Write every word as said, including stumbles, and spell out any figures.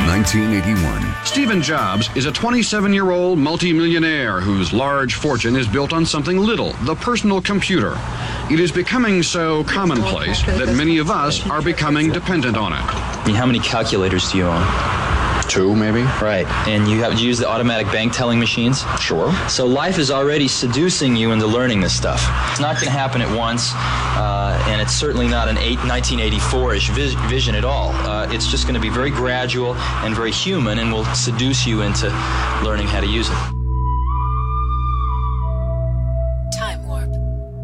nineteen eighty-one. Stephen Jobs is a twenty-seven-year-old multimillionaire whose large fortune is built on something little, the personal computer. It is becoming so commonplace that many of us are becoming dependent on it. I mean, how many calculators do you own? Two, maybe? Right. And you have you use the automatic bank telling machines? Sure. So life is already seducing you into learning this stuff. It's not going to happen at once, uh, and it's certainly not an nineteen eighty-four-ish vis- vision at all. Uh, it's just going to be very gradual and very human, and will seduce you into learning how to use it.